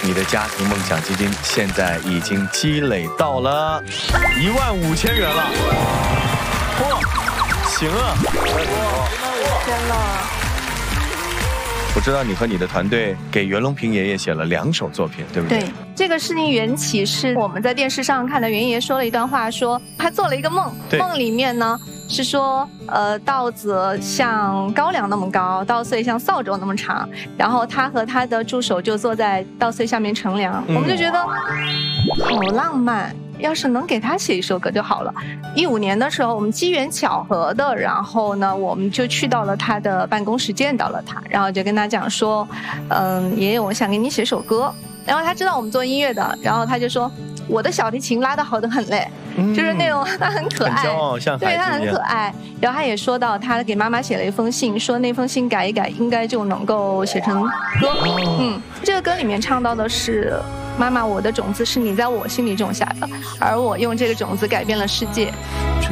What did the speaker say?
你的家庭梦想基金现在已经积累到了15000元了。哇，行啊！ 真了。 我知道你和你的团队给袁隆平爷爷写了2首作品，对不对？ 对，这个事情缘起是我们在电视上看到袁爷爷说了一段话，说他做了一个梦，梦里面呢是说，稻子像高粱那么高，稻穗像扫帚那么长，然后他和他的助手就坐在稻穗下面乘凉，我们就觉得好浪漫。要是能给他写一首歌就好了。15年的时候，我们机缘巧合的，然后呢，我们就去到了他的办公室，见到了他，然后就跟他讲说，爷爷，我想给你写首歌。然后他知道我们做音乐的，然后他就说，我的小提琴拉得好得很嘞，就是那种他很可爱， 很骄傲，像孩子一样， 对他很可爱。然后他也说到，他给妈妈写了一封信，说那封信改一改，应该就能够写成歌。这个歌里面唱到的是。妈妈，我的种子是你在我心里种下的，而我用这个种子改变了世界。